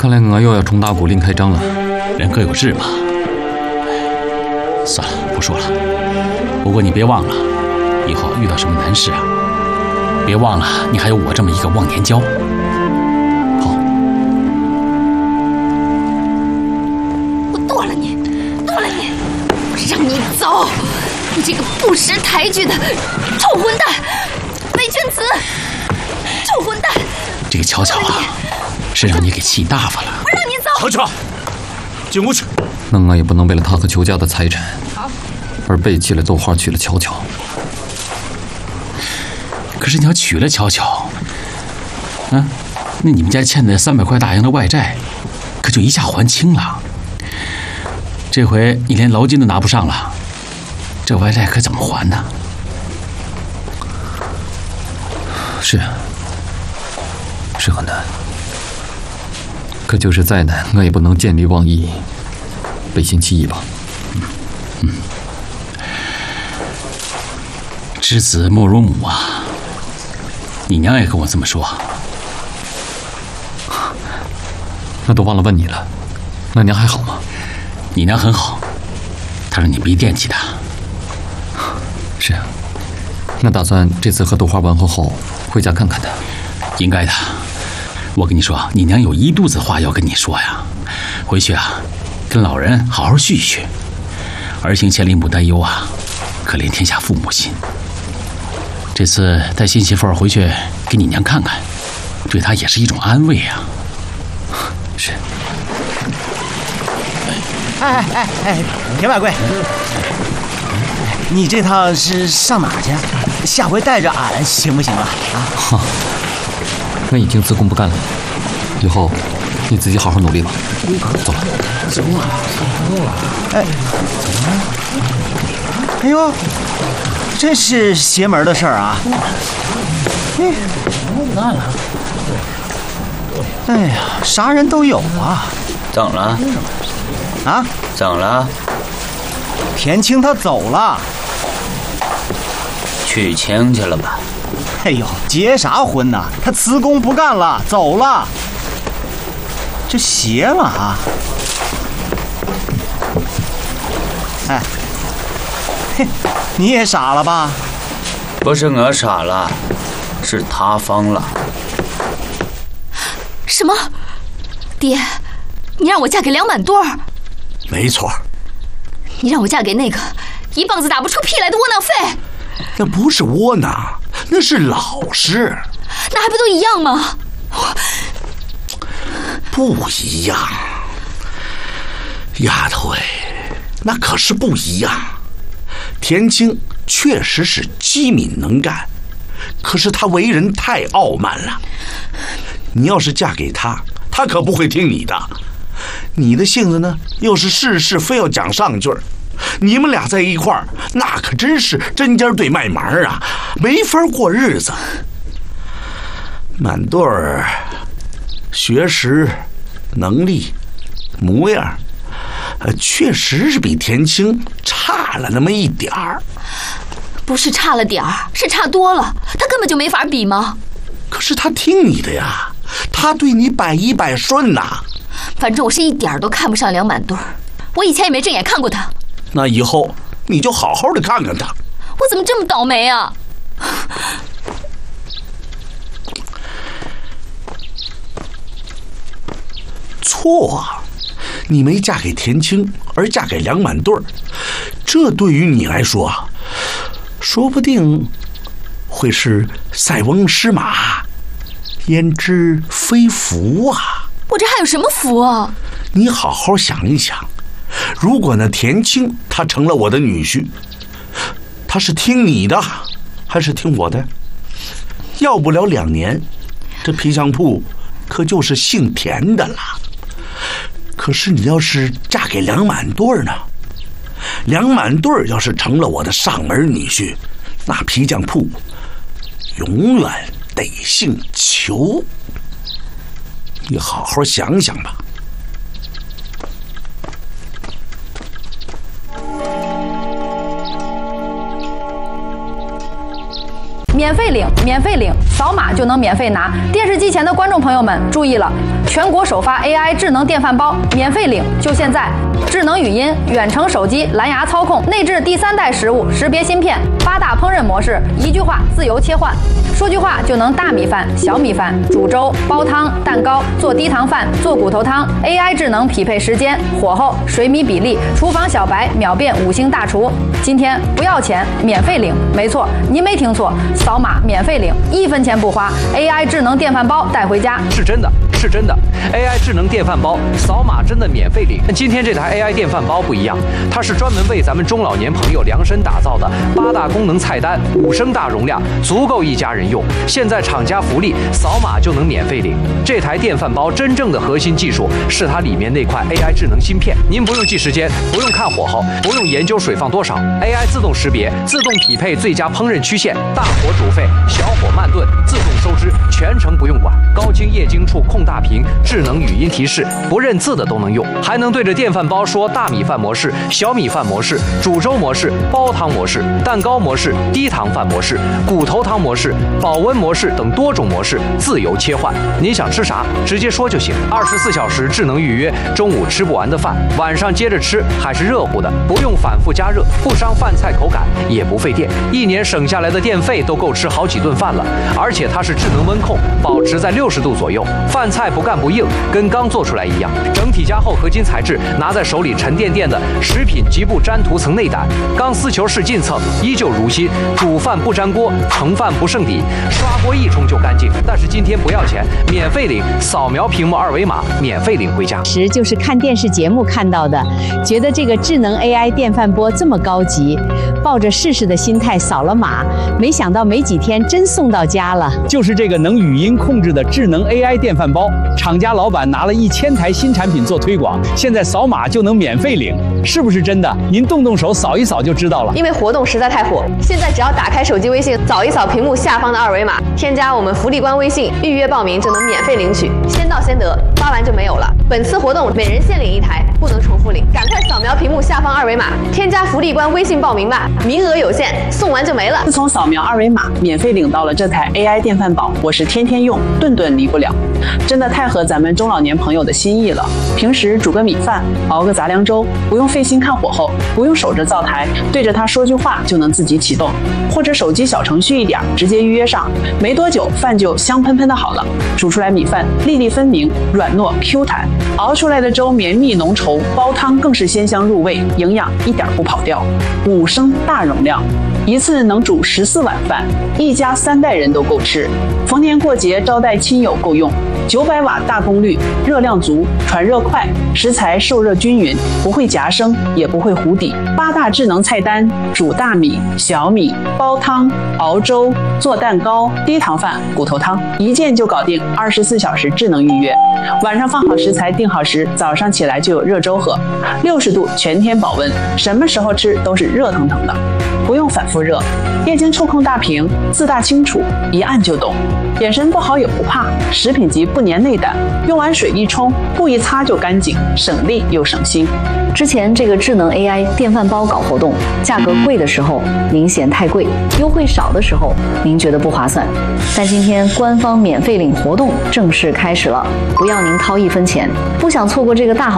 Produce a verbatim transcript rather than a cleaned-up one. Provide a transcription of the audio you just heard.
看来我又要重打鼓另开张了。 人各有志嘛。算了，不说了。不过你别忘了，以后遇到什么难事啊，别忘了你还有我这么一个忘年交。好。 我剁了你，剁了你！我让你走！你这个不识抬举的臭混蛋，伪君子，臭混蛋！ 这个巧巧啊，是让你给气大发了。 我让你走！ 巧巧，进屋去。 那我也不能为了他和裘家的财产，而背弃了奏花，娶了巧巧。 可是你要娶了巧巧，啊，那你们家欠的三百块大洋的外债，可就一下还清了。这回你连劳金都拿不上了，这外债可怎么还呢？ 是，是很难。可就是再难，我也不能见利忘义，背信弃义吧。 嗯嗯，知子莫如母啊！你娘也跟我这么说。 那都忘了问你了，那娘还好吗？ 你娘很好，她说你别惦记她。 是啊，那打算这次和豆花完婚后回家看看她。 应该的。我跟你说，你娘有一肚子话要跟你说呀。回去啊，跟老人好好叙叙。儿行千里母担忧啊，可怜天下父母心。这次带新媳妇儿回去给你娘看看，对她也是一种安慰啊。 是。 哎哎哎哎，田百贵，你这趟是上哪去？下回带着俺行不行啊？啊！ 哈，我已经自贡不干了，以后你自己好好努力吧。走了。 走啊，走了。哎，怎么了？哎呦，这是邪门的事儿啊！哎，那了。哎呀，啥人都有啊。 怎么了？ 啊？ 怎么了？ 田青他走了。 娶亲去了吧？ 哎呦，结啥婚呢？他辞工不干了，走了。这邪了啊！哎，嘿，你也傻了吧？ 不是我傻了，是他疯了。 什么？爹，你让我嫁给梁满墩儿？ 没错。 你让我嫁给那个一棒子打不出屁来的窝囊废？ 那不是窝囊，那是老实。 那还不都一样吗？ 不一样，丫头哎，那可是不一样。田青确实是机敏能干，可是他为人太傲慢了。你要是嫁给他，他可不会听你的。你的性子呢，又是事事非要讲上句儿。你们俩在一块儿，那可真是针尖对麦芒啊，没法过日子。满对儿学识、能力、模样，呃，确实是比田青差了那么一点儿。 不是差了点儿，是差多了。他根本就没法比吗？ 可是他听你的呀，他对你百依百顺呐、啊。 反正我是一点儿都看不上梁满墩儿，我以前也没正眼看过他。 那以后你就好好的看看他。 我怎么这么倒霉啊？ 错，你没嫁给田青，而嫁给梁满墩儿，这对于你来说啊，说不定会是塞翁失马，焉知非福啊！ 我这还有什么福啊？ 你好好想一想，如果那田青他成了我的女婿，他是听你的，还是听我的？要不了两年，这皮箱铺可就是姓田的了。可是你要是嫁给梁满对儿呢？梁满对儿要是成了我的上门女婿，那皮匠铺永远得姓裘。你好好想想吧。 免费领，免费领，扫码就能免费拿。电视机前的观众朋友们注意了，全国首发 A I 智能电饭煲，免费领，就现在！智能语音、远程手机、蓝牙操控，内置第三代食物识别芯片，八大烹饪模式，一句话自由切换，说句话就能大米饭、小米饭、煮粥、煲汤、蛋糕、做低糖饭、做骨头汤。A I 智能匹配时间、火候、水米比例，厨房小白秒变五星大厨。今天不要钱，免费领，没错，您没听错，扫码免费领，一分钱不花 ，A I 智能电饭煲带回家。 是真的，是真的 ，A I 智能电饭煲扫码真的免费领。但今天这台 A I 电饭煲不一样，它是专门为咱们中老年朋友量身打造的，八大功能菜单，五升大容量，足够一家人用。现在厂家福利，扫码就能免费领。这台电饭煲真正的核心技术是它里面那块 A I 智能芯片，您不用记时间，不用看火候，不用研究水放多少 ，A I 自动识别，自动匹配最佳烹饪曲线，大火煮沸，小火慢炖，自动收汁，全程不用管。高清液晶触控大屏，智能语音提示，不认字的都能用，还能对着电饭煲说大米饭模式、小米饭模式、煮粥模式、煲汤模式、蛋糕模式、低糖饭模式、骨头汤模式、保温模式等多种模式自由切换。您想吃啥，直接说就行。二十四小时智能预约，中午吃不完的饭，晚上接着吃，还是热乎的，不用反复加热，不伤饭菜口感，也不费电。一年省下来的电费都够吃好几顿饭了。而且它是智能温控，保持在六十度左右，饭菜不干不硬，跟刚做出来一样。整体加厚合金材质，拿在手里沉甸甸的，食品极不粘涂层内胆，钢丝球式进蹭，依旧如新。煮饭不粘锅，盛饭不剩底，刷锅一冲就干净。但是今天不要钱，免费领，扫描屏幕二维码，免费领回家。 时就是看电视节目看到的，觉得这个智能 A I 电饭锅这么高级，抱着试试的心态扫了码，没想到没几天真送到家了。 就是这个能语音控制的智能 A I 电饭煲，厂家老板拿了一千台新产品做推广，现在扫码就能免费领，是不是真的？您动动手扫一扫就知道了。 因为活动实在太火，现在只要打开手机微信，扫一扫屏幕下方的二维码，添加我们福利官微信，预约报名就能免费领取，先到先得，发完就没有了。本次活动每人限领一台，不能重复领，赶快扫描屏幕下方二维码，添加福利官微信报名吧，名额有限，送完就没了。 自从扫描二维码，免费领到了这台 A I 电饭煲，我是天天用，顿顿离不了，真的太合咱们中老年朋友的心意了。平时煮个米饭，熬个杂粮粥，不用费心看火候，不用守着灶台，对着它说句话就能自己启动，或者手机小程序一点，直接预约上，没多久饭就香喷喷的好了。煮出来米饭粒粒分明，软糯 Q 弹，熬出来的粥绵密浓稠，煲汤更是鲜香入味，营养一点不跑掉。五升大容量，一次能煮十四碗饭，一家三代人都够吃。逢年过节招待亲友够用。九百瓦大功率，热量足，传热快，食材受热均匀，不会夹生，也不会糊底。八大智能菜单：煮大米、小米、煲汤、熬粥、做蛋糕、低糖饭、骨头汤，一键就搞定。二十四小时智能预约，晚上放好食材定好时，早上起来就有热粥喝。六十度全天保温，什么时候吃都是热腾腾的，不用反复热。液晶触控大屏，字大清楚，一按就懂。眼神不好也不怕，食品级不粘内胆，用完水一冲，布一擦就干净，省力又省心。 之前这个智能 A I 电饭煲搞活动，价格贵的时候您嫌太贵，优惠少的时候您觉得不划算。但今天官方免费领活动正式开始了，不要您掏一分钱，不想错过这个大好